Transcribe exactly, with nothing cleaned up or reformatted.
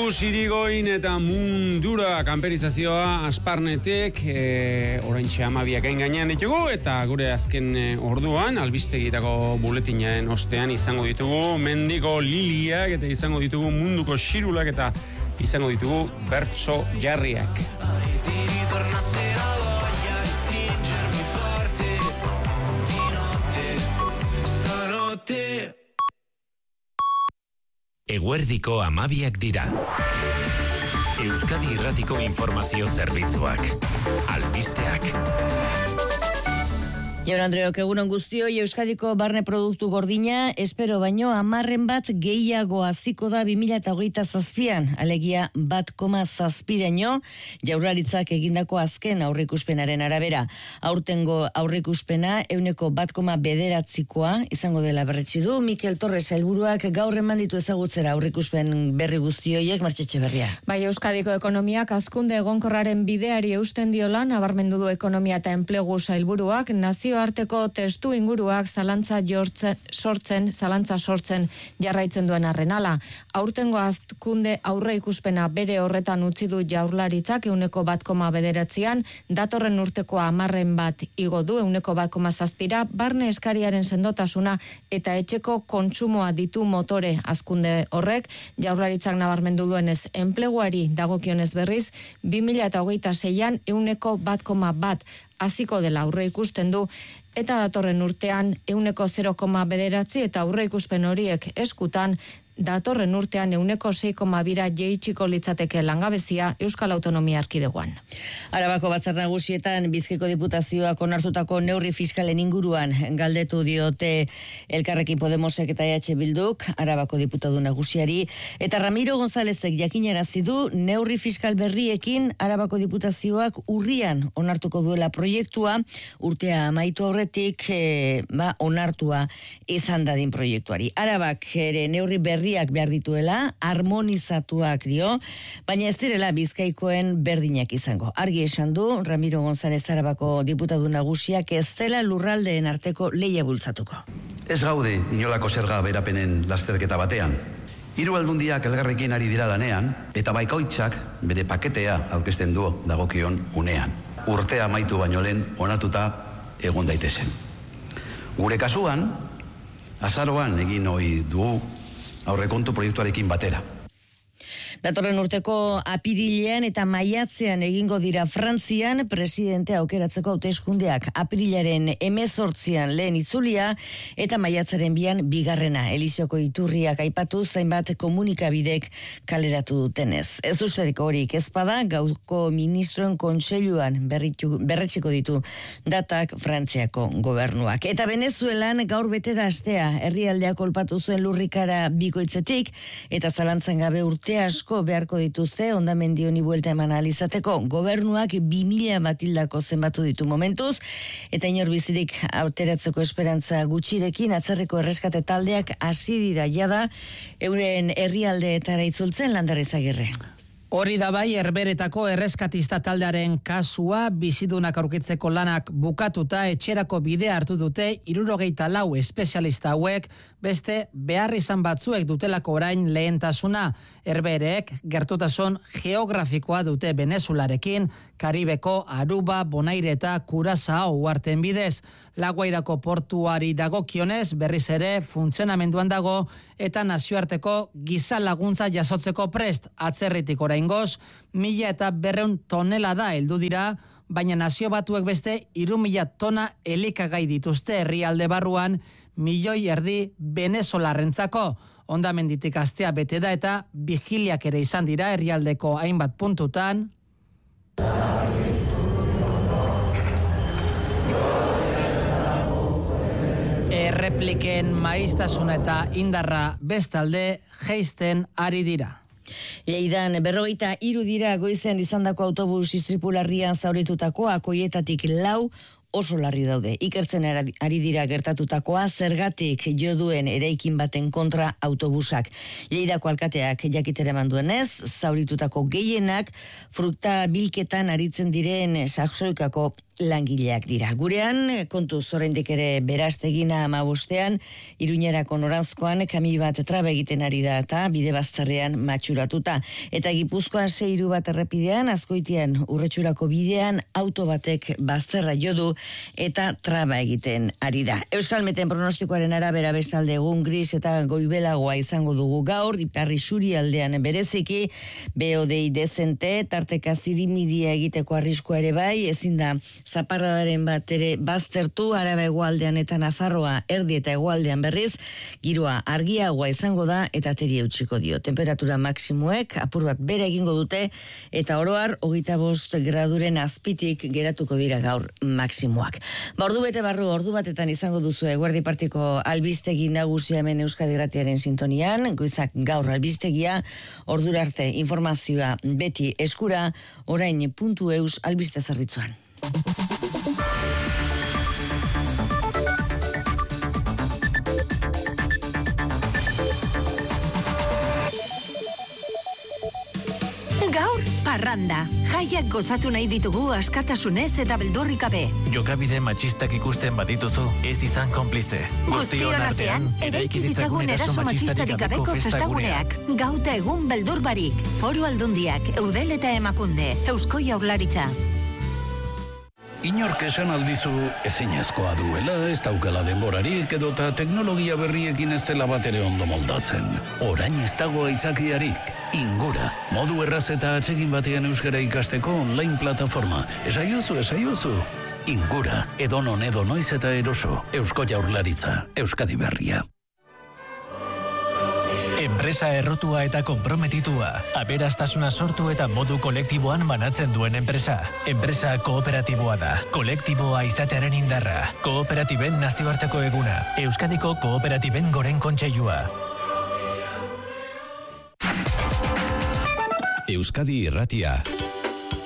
Autobus irigoin eta mundura kanperizazioa asparnetek e, oraintxe hamabiak gain gainean ditugu eta gure azken e, orduan albistegitako buletinaren ostean izango ditugu mendiko liliak eta izango ditugu munduko xirulak eta izango ditugu bertso jarriak. Eguerdiko hamabiak dira. Euskadi Irratiko Informazio Zerbitzuak. Albisteak. Jon Andreok, egunon guztioi, Euskadiko barne produktu gordina, espero baino hamarren bat gehiago hasiko da bi mila hogeita zazpian, alegia bat koma zazpiraino, Jaurlaritzak egindako azken aurreikuspenaren arabera. Aurtengo aurreikuspena euneko bat koma bederatzikoa izango dela berretsi du, Mikel Torres helburuak gaur eman ditu ezagutzera aurreikuspen berri guztioiek, Martxetxe Berria. Bai, Euskadiko ekonomiak hazkunde egonkorraren bideari eusten diola, nabarmendu du ekonomia eta enplegu sailburuak, nazio arteko testu inguruak zalantza jortzen, sortzen, zalantza sortzen jarraitzen duen arrenala. Aurtengo hazkunde aurre ikuspena bere horretan utzi du Jaurlaritzak euneko bat koma bederatzean, datorren urteko hamarren bat igo du euneko bat koma zazpira, barne eskariaren sendotasuna eta etxeko kontsumoa ditu motore hazkunde horrek, Jaurlaritzak nabarmendu duenez enpleguari dagokionez berriz, bi mila hogeita seian euneko bat koma bat hasiko dela aurre ikusten du, eta datorren urtean euneko zero koma bederatzi eta aurre ikuspen horiek eskutan, datorren urtean euneko sei koma bira jeitsiko litzateke langabezia Euskal Autonomia Erkidegoan. Arabako Batzar Nagusietan Bizkaiko Diputazioak onartutako neurri fiskalen inguruan galdetu diote Elkarrekin Podemosek eta E H Bilduk Arabako Diputatu Nagusiari, eta Ramiro Gonzálezek jakinarazi du neurri fiskal berriekin Arabako Diputazioak urrian onartuko duela proiektua, urtea amaitu aurretik e, ba, onartua izan dadin proiektuari. Arabak ere neurri berri berriak behar dituela, harmonizatuak dio, baina ez direla Bizkaikoen berdinak izango. Argi esan du, Ramiro González Arabako Diputatu Nagusiak ez dela lurraldeen arteko lehia bultzatuko. Ez gaude inolako zerga berapenen lasterketa batean. Hiru aldundiak elgarrekin ari dira lanean, eta baikoitzak bere paketea aurkezten du dagokion unean. Urtea amaitu baino lehen onartuta egon daitezen. Gure kasuan, azaroan egin ohi dugu aurrekontu proiektuarekin batera. Datorren urteko apirilean eta maiatzean egingo dira Frantzian presidente aukeratzeko hauteskundeak. Apirilaren hemezortzian lehen itzulia eta maiatzaren bian bigarrena. Elizoko iturriak aipatu zainbat komunikabidek kaleratu dutenez. Ez usteriko horik ezpada gauko ministroen kontseiluan berretxiko ditu datak Frantziako gobernuak. Eta Venezuelan gaur bete da astea, herrialdeak kolpatu zuen lurrikara bikoitzetik eta zalantzan gabe urte asko beharko dituzte hondamendi honi buelta eman alizateko. Gobernuak bi mila batildako zenbatu ditu momentuz, eta inor bizirik aurteratzeko esperantza gutxirekin atzerriko erreskate taldeak hasi dira jada euren herrialdeetara itzultzen. Landarriz Agirre. Hori da bai, Herberetako erreskatista taldearen kasua, bizidunak aurkitzeko lanak bukatuta etxerako bidea hartu dute hirurogeita lau espezialista hauek, beste behar izan batzuek dutelako orain lehentasuna. Herbereek gertutasun geografikoa dute Venezuelarekin, Karibeko Aruba, Bonaire eta Kurazao uharteen bidez. Laguairako portuari dagokionez berriz ere funtzionamenduan dago eta nazioarteko giza laguntza jasotzeko prest. Atzerritik oraingoz mila eta berreun tonela da heldu dira, baina nazio batuek beste hiru mila tona elikagai dituzte herrialde barruan, milioi erdi venezolarrentzako. Hondamenditik astea bete da eta vigiliak ere izan dira herrialdeko hainbat puntutan. Errepliken maiztasuna eta indarra bestalde jeisten ari dira. Leidan berrogeita hiru dira goizean izandako autobus istripularrian zauritutakoak, hoietatik lau oso larri daude. Ikertzen ari dira gertatutakoa, zergatik jo duen eraikin baten kontra autobusak. Lleidako alkateak jakitera eman duenez, zauritutako gehienak frukta bilketan aritzen diren saxoikako langileak dira. Gurean, kontu zorendik ere beraztegina amabostean, Iruñerako noranzkoan kami bat traba egiten ari da eta bide bazterrean matxuratuta. Eta Gipuzkoan seiru bat errepidean, Azkoitian urretxurako bidean auto batek bazterra jodu eta traba egiten ari da. Euskalmeten pronostikoaren arabera bestalde egun gris eta goibelagoa izango dugu gaur, iparri suri aldean bereziki, beodei dezente, tarteka zirimidia egiteko arriskua ere bai, ezin da zaparradaren bat ere baztertu, Araba hegoaldean eta Nafarroa erdi eta hegoaldean berriz, giroa argiagoa izango da eta teri eutsiko dio. Temperatura maksimuek apur bat bere egingo dute eta oroar hogeita bost graduren azpitik geratuko dira gaur maksimuak. Ba, ordu bete barru, ordu batetan izango duzu Eguerdi Partiko albistegi nagusia hemen Euskadi Irratiaren sintonian, goizak gaur albistegia, ordura arte informazioa beti eskura, orain puntu eus albiste zerbitzuan. Gaur, parranda. Jaiak gozatu nahi ditugu askatasunez eta beldurrik gabe. Jokabide matxistak ikusten badituzu, ez izan konplize. Guztion artean, eraiki ditzagun eraso matxistarik gabeko festaguneak. Gauta egun beldur barik. Foru Aldundiak, Eudel eta Emakunde, Eusko Jaurlaritza. Inork esan aldizu ezinezkoa duela, ez daukala denborarik edota teknologia berriekin ez dela bat ere ondo moldatzen. Orain ez dago aitzakiarik. Ingura, modu erraz eta atsegin batean euskara ikasteko online plataforma. Esaiozu, esaiozu. Ingura, edonon edo noiz eta eroso. Eusko Jaurlaritza, Euskadi Berria. Enpresa errotua eta konprometitua, aberastasuna sortu eta modu kolektiboan banatzen duen enpresa. Enpresa kooperatiboa da, kolektiboa izatearen indarra. Kooperatiben nazioarteko eguna, Euskadiko kooperatiben goren kontseilua. Euskadi Irratia.